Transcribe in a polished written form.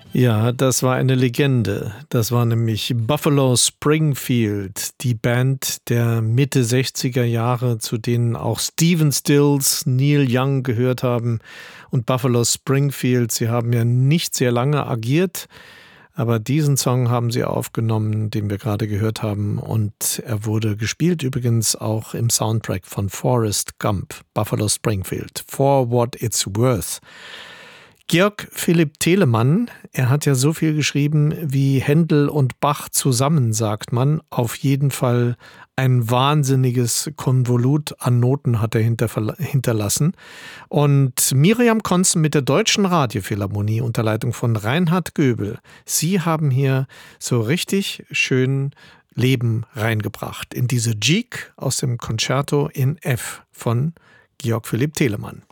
Ja, das war eine Legende. Das war nämlich Buffalo Springfield, die Band der Mitte 60er Jahre, zu denen auch Stephen Stills, Neil Young gehört haben. Und Buffalo Springfield, sie haben ja nicht sehr lange agiert, aber diesen Song haben sie aufgenommen, den wir gerade gehört haben. Und er wurde gespielt übrigens auch im Soundtrack von Forrest Gump, Buffalo Springfield, For What It's Worth. Georg Philipp Telemann, er hat ja so viel geschrieben wie Händel und Bach zusammen, sagt man. Auf jeden Fall ein wahnsinniges Konvolut an Noten hat er hinterlassen. Und Miriam Konzen mit der Deutschen Radiophilharmonie unter Leitung von Reinhard Göbel. Sie haben hier so richtig schön Leben reingebracht in diese Gigue aus dem Concerto in F von Georg Philipp Telemann.